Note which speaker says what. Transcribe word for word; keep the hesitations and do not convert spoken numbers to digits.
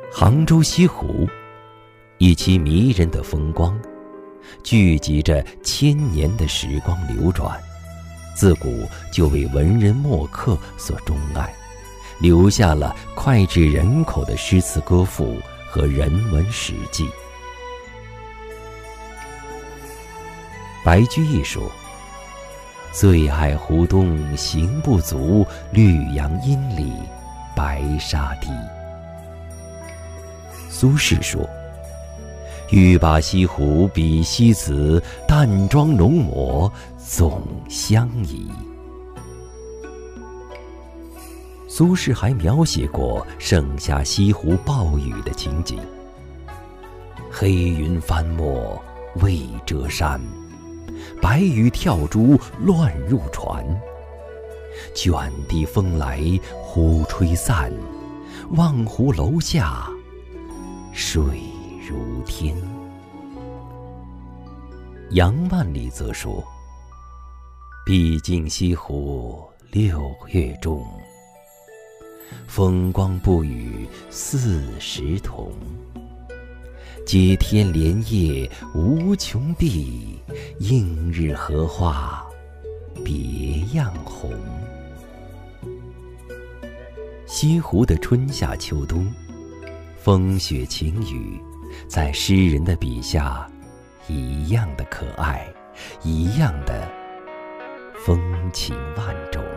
Speaker 1: 杭州西湖，一其迷人的风光，聚集着千年的时光流转，自古就为文人墨客所钟爱，留下了脍炙人口的诗词歌赋和人文史记。白居易说：“最爱湖东行不足，绿杨阴里白沙堤。”苏轼说：“欲把西湖比西子，淡妆浓抹总相宜。”苏轼还描写过盛夏西湖暴雨的情景：“黑云翻墨未遮山，白雨跳珠乱入船。卷地风来忽吹散，望湖楼下水如天。”杨万里则说：“毕竟西湖六月中，风光不与四时同。接天莲叶无穷碧，映日荷花别样红。”西湖的春夏秋冬，风雪晴雨，在诗人的笔下一样的可爱，一样的风情万种。